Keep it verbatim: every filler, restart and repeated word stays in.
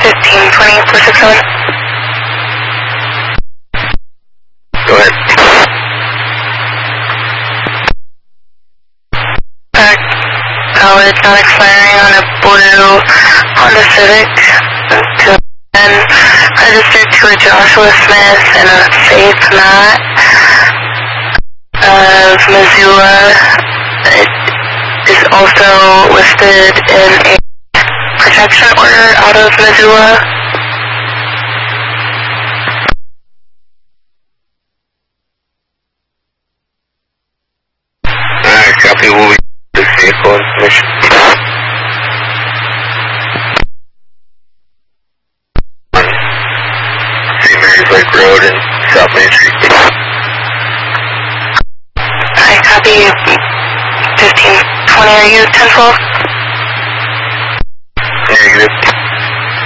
fifteen twenty four six seven. Go ahead. Back valid, not expiring on a blue Honda Civic. And registered to a Joshua Smith and a Faith Matt of Missoula. It is also listed in a protection order out of Missoula. Alright, copy. We'll be this vehicle information. Saint Mary's Lake Road and South Main Street. I copy fifteen twenty. Are you ten twelve? Negative.